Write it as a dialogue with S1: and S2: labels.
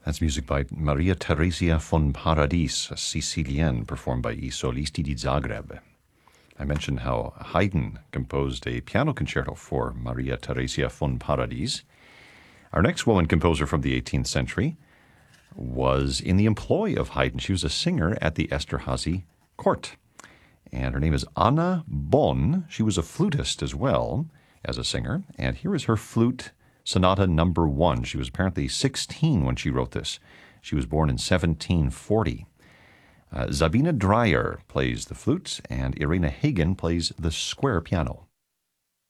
S1: That's music by Maria Theresia von Paradis, a Sicilienne, performed by I Solisti di Zagreb. I mentioned how Haydn composed a piano concerto for Maria Theresia von Paradis. Our next woman composer from the 18th century was in the employ of Haydn. She was a singer at the Esterhazy court, and her name is Anna Bonn. She was a flutist as well as a singer, and here is her flute Sonata Number 1. She was apparently 16 when she wrote this. She was born in 1740. Sabine Dreyer plays the flute, and Irena Hagen plays the square piano.